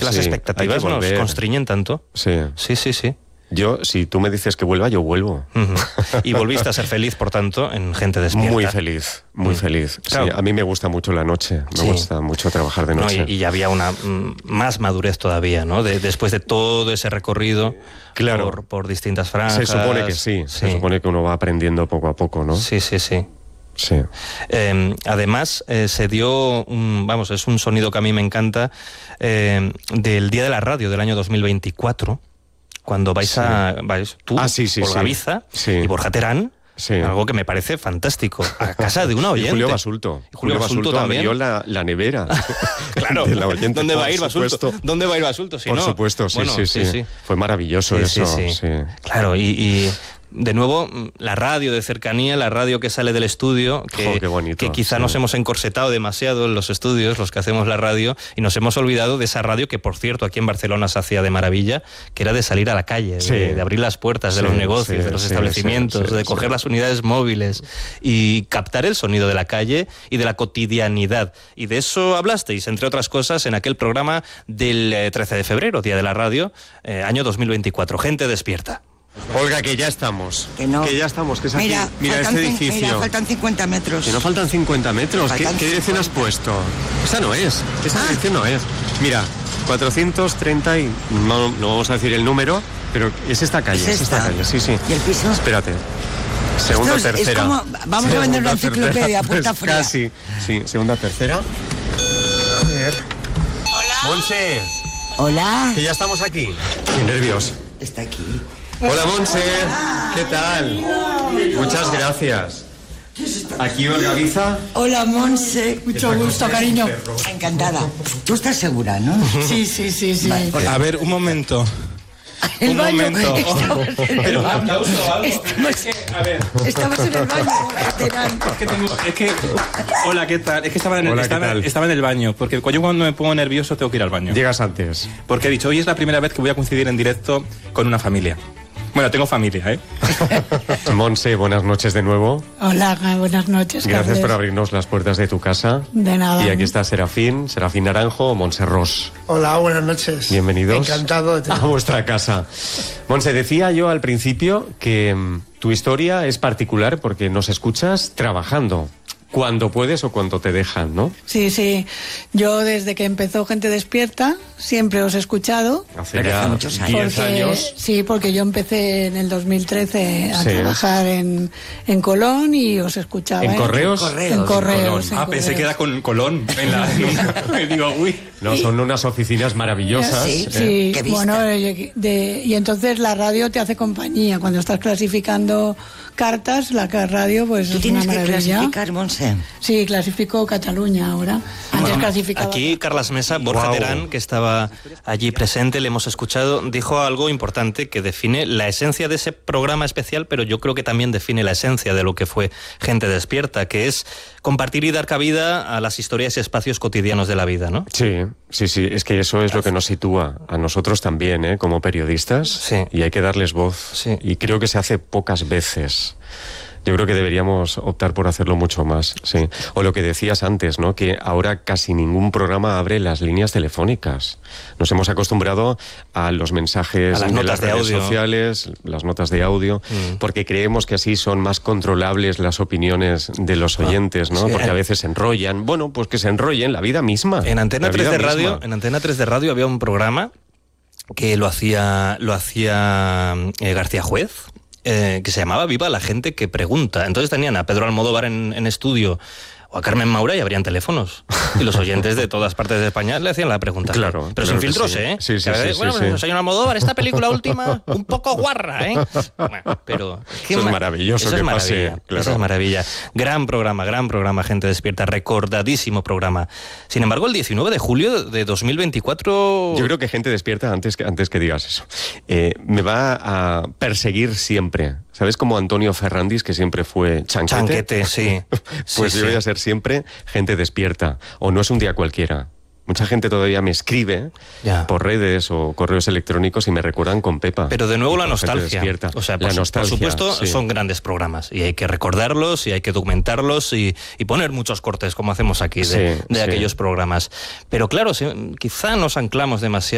las expectativas nos constriñen tanto. Sí. Sí. Yo, si tú me dices que vuelva, yo vuelvo. Uh-huh. Y volviste a ser feliz, por tanto, en Gente Despierta. Muy feliz, muy feliz. Claro. Sí, a mí me gusta mucho la noche, me gusta mucho trabajar de noche. No, y había una más madurez todavía, ¿no? Después de todo ese recorrido por distintas franjas. Se supone que sí, se supone que uno va aprendiendo poco a poco, ¿no? Sí. Sí. Además, se dio, es un sonido que a mí me encanta, del Día de la Radio del año 2024, cuando vais tú, Olga Biza y Borja Terán, algo que me parece fantástico, a casa de una oyente. Y Julio Basulto. Julio Basulto también abrió la nevera. Claro, de la oyente, ¿dónde va a ir Basulto? ¿Dónde va a ir Basulto? Si por no? Supuesto, sí. Fue maravilloso eso. Sí. Claro, y de nuevo, la radio de cercanía, la radio que sale del estudio, qué bonito, que quizá nos hemos encorsetado demasiado en los estudios, los que hacemos la radio, y nos hemos olvidado de esa radio que, por cierto, aquí en Barcelona se hacía de maravilla, que era de salir a la calle, de abrir las puertas de los negocios, de los establecimientos, de coger las unidades móviles y captar el sonido de la calle y de la cotidianidad. Y de eso hablasteis, entre otras cosas, en aquel programa del 13 de febrero, Día de la Radio, año 2024, Gente Despierta. Olga, que ya estamos. Que no. Que ya estamos, que es aquí. Mira este edificio. Mira, faltan 50 metros. Que no faltan 50 metros. ¿Qué dirección has puesto? Esa no es. Esa dirección no es. Mira, 430 y... No vamos a decir el número, pero es esta calle. Es esta calle, sí. ¿Y el piso? Espérate. Segunda, tercera. Es como, vamos a vender una enciclopedia, puerta fría. Casi. Sí, segunda, tercera. A ver. Hola. Monse. Hola. Que ya estamos aquí. Qué nervios. Está aquí. Hola, Monse. ¿Qué tal? Muchas gracias. Aquí Olga Biza. Hola, Monse. Mucho gusto, cariño. Encantada. ¿Tú estás segura, no? Sí. Vale. A ver, un momento. El baño. Estamos en el baño. Hola, ¿qué tal? Es que estaba en el baño, porque yo cuando me pongo nervioso tengo que ir al baño. Llegas antes. Porque he dicho, hoy es la primera vez que voy a coincidir en directo con una familia. Bueno, tengo familia, ¿eh? Monse, buenas noches de nuevo. Hola, buenas noches. Gracias por abrirnos las puertas de tu casa. De nada. Y aquí está Serafín Naranjo, Monse Ros. Hola, buenas noches. Bienvenidos. Encantado de tener a vuestra casa. Monse, decía yo al principio que tu historia es particular porque nos escuchas trabajando. Cuando puedes o cuando te dejan, ¿no? Sí. Yo desde que empezó Gente Despierta siempre os he escuchado. Hace ya muchos años. 10 años. Sí, porque yo empecé en el 2013 a trabajar en Colón y os escuchaba. ¿En Correos? En Correos. Pensé que era con Colón. Digo, uy. No, son unas oficinas maravillosas. Sí. Bueno, y entonces la radio te hace compañía. Cuando estás clasificando cartas, la radio pues es una maravilla. ¿Tú tienes que clasificar, Monse? Sí, clasifico Cataluña ahora. Antes clasificaba... Aquí Carlas Mesa, Borja Terán, que estaba allí presente, le hemos escuchado, dijo algo importante que define la esencia de ese programa especial, pero yo creo que también define la esencia de lo que fue Gente Despierta, que es compartir y dar cabida a las historias y espacios cotidianos de la vida, ¿no? Sí, es que eso es lo que nos sitúa a nosotros también, como periodistas, y hay que darles voz, y creo que se hace pocas veces. Yo creo que deberíamos optar por hacerlo mucho más, sí. O lo que decías antes, ¿no? Que ahora casi ningún programa abre las líneas telefónicas. Nos hemos acostumbrado a los mensajes de las redes sociales, las notas de audio, porque creemos que así son más controlables las opiniones de los oyentes, ¿no? Porque a veces se enrollan. Bueno, pues que se enrollen la vida misma. En Antena 3 de Radio había un programa que lo hacía García Juez, que se llamaba Viva la gente que pregunta. Entonces tenían a Pedro Almodóvar en estudio o a Carmen Maura y abrían teléfonos. Y los oyentes de todas partes de España le hacían la pregunta. Claro. Pero sin filtros, ¿eh? Sí. Bueno, señor Almodóvar, esta película última, un poco guarra, ¿eh? Bueno, pero... Eso es maravilloso. Eso es maravilla. Gran programa, Gente Despierta. Recordadísimo programa. Sin embargo, el 19 de julio de 2024... Yo creo que Gente Despierta, antes que digas eso, me va a perseguir siempre. ¿Sabes? Como Antonio Ferrandis, que siempre fue chanquete. Chanquete, sí. Pues yo voy a ser siempre Gente Despierta. O No es un día cualquiera. Mucha gente todavía me escribe por redes o correos electrónicos y me recuerdan con Pepa. Pero de nuevo la nostalgia. O sea, por supuesto, son grandes programas y hay que recordarlos y hay que documentarlos y poner muchos cortes como hacemos aquí de aquellos programas. Pero claro, quizá nos anclamos demasiado